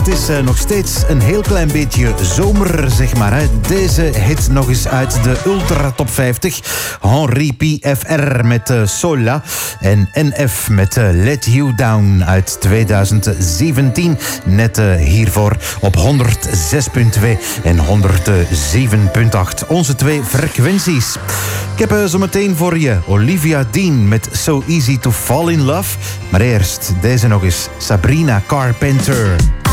is nog steeds een heel klein beetje zomer, zeg maar. Hè. Deze hit nog eens uit de Ultra Top 50. Henri P.F.R. met Sola. En NF met Let You Down uit 2017. Net hiervoor op 106.2 en 107.8. Onze twee frequenties. Ik heb zometeen voor je Olivia Dean met So Easy to Fall in Love. Maar eerst deze nog eens Sabrina Carpenter.